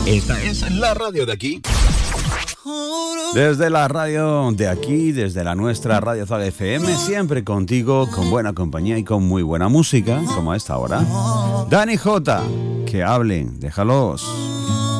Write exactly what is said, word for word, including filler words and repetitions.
Esta es la radio de aquí. Desde la radio de aquí, desde la nuestra Radio Zaga F M, siempre contigo, con buena compañía y con muy buena música, como a esta hora. Dani J, que hablen, déjalos.